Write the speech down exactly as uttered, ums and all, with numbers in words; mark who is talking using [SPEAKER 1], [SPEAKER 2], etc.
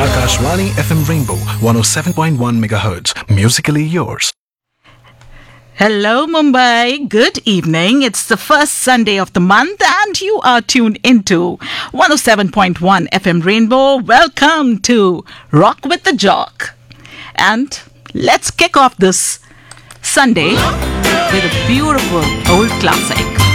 [SPEAKER 1] Akashvani F M Rainbow one oh seven point one megahertz. Musically yours.
[SPEAKER 2] Hello, Mumbai. Good evening. It's the first Sunday of the month, and you are tuned into one oh seven point one F M Rainbow. Welcome to Rock with the Jock. And let's kick off this Sunday with a beautiful old classic.